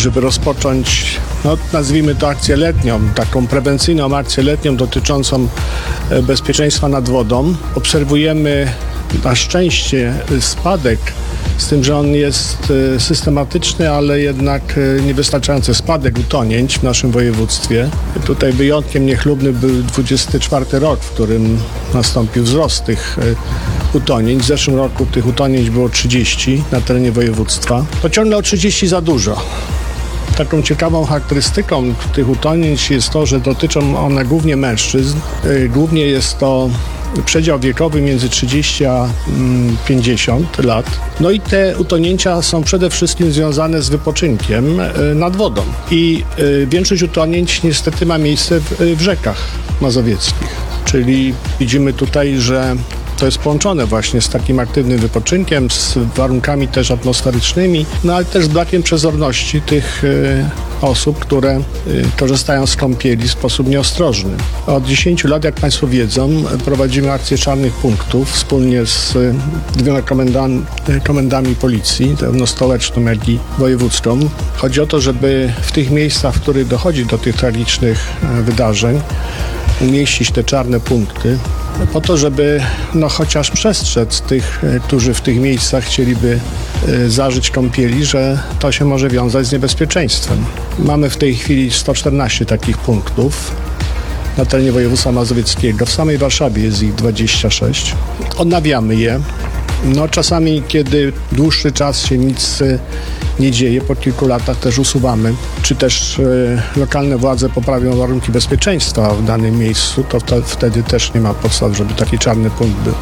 żeby rozpocząć, nazwijmy to akcję letnią, taką prewencyjną akcję letnią dotyczącą bezpieczeństwa nad wodą. Obserwujemy na szczęście spadek, z tym, że on jest systematyczny, ale jednak niewystarczający spadek utonięć w naszym województwie. Tutaj wyjątkiem niechlubny był 24 rok, w którym nastąpił wzrost tych utonięć. W zeszłym roku tych utonięć było 30 na terenie województwa. To ciągle o 30 za dużo. Taką ciekawą charakterystyką tych utonięć jest to, że dotyczą one głównie mężczyzn. Głównie jest to przedział wiekowy między 30 a 50 lat. No i te utonięcia są przede wszystkim związane z wypoczynkiem nad wodą. I większość utonięć niestety ma miejsce w rzekach mazowieckich. Czyli widzimy tutaj, że to jest połączone właśnie z takim aktywnym wypoczynkiem, z warunkami też atmosferycznymi, no ale też z brakiem przezorności tych osób, które korzystają z kąpieli w sposób nieostrożny. Od 10 lat, jak Państwo wiedzą, prowadzimy akcję czarnych punktów wspólnie z 2 komendami policji, zarówno stołeczną, jak i wojewódzką. Chodzi o to, żeby w tych miejscach, w których dochodzi do tych tragicznych wydarzeń, umieścić te czarne punkty, po to, żeby chociaż przestrzec tych, którzy w tych miejscach chcieliby zażyć kąpieli, że to się może wiązać z niebezpieczeństwem. Mamy w tej chwili 114 takich punktów na terenie województwa mazowieckiego. W samej Warszawie jest ich 26. Odnawiamy je. Czasami, kiedy dłuższy czas się nic nie dzieje, po kilku latach też usuwamy, czy też lokalne władze poprawią warunki bezpieczeństwa w danym miejscu, to wtedy też nie ma podstaw, żeby taki czarny punkt był.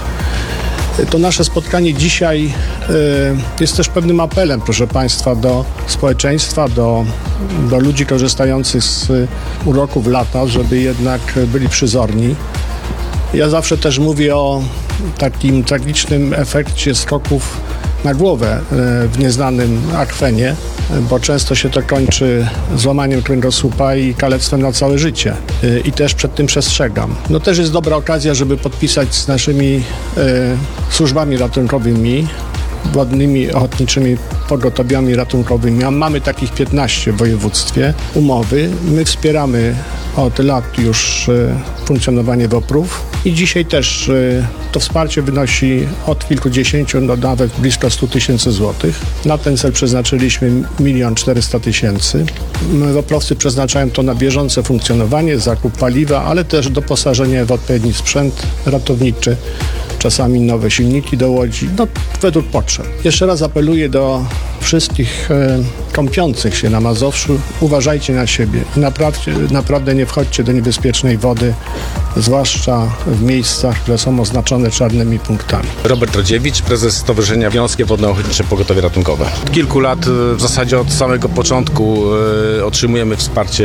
To nasze spotkanie dzisiaj jest też pewnym apelem, proszę Państwa, do społeczeństwa, do ludzi korzystających z uroków lata, żeby jednak byli przyzorni. Ja zawsze też mówię o takim tragicznym efekcie skoków na głowę w nieznanym akwenie, bo często się to kończy złamaniem kręgosłupa i kalectwem na całe życie. I też przed tym przestrzegam. Też jest dobra okazja, żeby podpisać z naszymi służbami ratunkowymi, wodnymi, ochotniczymi pogotowiami ratunkowymi. Mamy takich 15 w województwie umowy. My wspieramy od lat już funkcjonowanie WOPR-ów i dzisiaj też to wsparcie wynosi od kilkudziesięciu do nawet blisko 100 000 złotych. Na ten cel przeznaczyliśmy 1 400 000. WOPR-owcy przeznaczają to na bieżące funkcjonowanie, zakup paliwa, ale też doposażenie w odpowiedni sprzęt ratowniczy, czasami nowe silniki do łodzi, według potrzeb. Jeszcze raz apeluję do wszystkich kąpiących się na Mazowszu, uważajcie na siebie i naprawdę nie wchodźcie do niebezpiecznej wody, zwłaszcza w miejscach, które są oznaczone czarnymi punktami. Robert Rodziewicz, prezes Stowarzyszenia Wiońskie Wodne Ochotnicze Pogotowie Ratunkowe. Od kilku lat, w zasadzie od samego początku, otrzymujemy wsparcie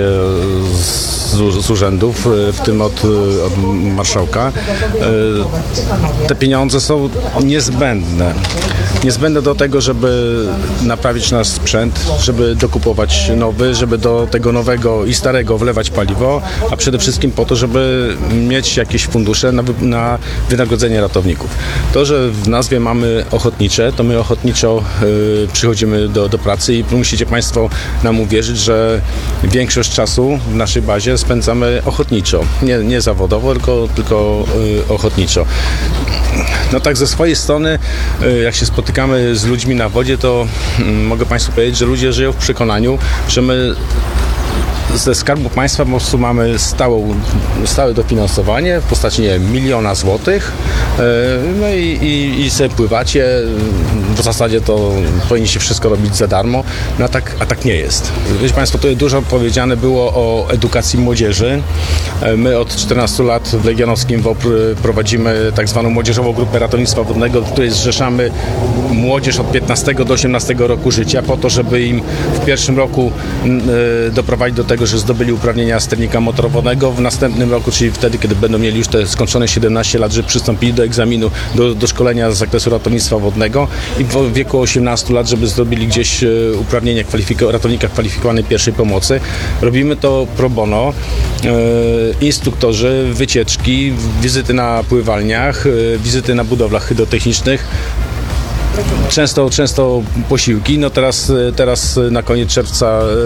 z urzędów, w tym od marszałka. Te pieniądze są niezbędne do tego, żeby naprawić nasz sprzęt, żeby dokupować nowy, żeby do tego nowego i starego wlewać paliwo, a przede wszystkim po to, żeby mieć jakieś fundusze na wynagrodzenie ratowników. To, że w nazwie mamy ochotnicze, to my ochotniczo przychodzimy do pracy i musicie Państwo nam uwierzyć, że większość czasu w naszej bazie spędzamy ochotniczo. Nie zawodowo, tylko ochotniczo. Tak ze swojej strony, jak się spotykamy z ludźmi na wodzie, to mogę Państwu powiedzieć, że ludzie żyją w przekonaniu, że my ze Skarbu Państwa po prostu mamy stałe dofinansowanie w postaci 1 000 000 złotych. I sobie pływacie. W zasadzie to powinniście wszystko robić za darmo, a tak nie jest. Wiecie Państwo, tutaj dużo powiedziane było o edukacji młodzieży. My od 14 lat w Legionowskim WOPR prowadzimy tak zwaną Młodzieżową Grupę Ratownictwa Wodnego, w której zrzeszamy młodzież od 15 do 18 roku życia po to, żeby im w pierwszym roku doprowadzić do tego, że zdobyli uprawnienia sternika motorowodnego. W następnym roku, czyli wtedy, kiedy będą mieli już te skończone 17 lat, żeby przystąpili do egzaminu, do szkolenia z zakresu ratownictwa wodnego i w wieku 18 lat, żeby zrobili gdzieś uprawnienia ratownika kwalifikowanej pierwszej pomocy. Robimy to pro bono. Instruktorzy, wycieczki, wizyty na pływalniach, wizyty na budowlach hydrotechnicznych. Często posiłki. Teraz na koniec czerwca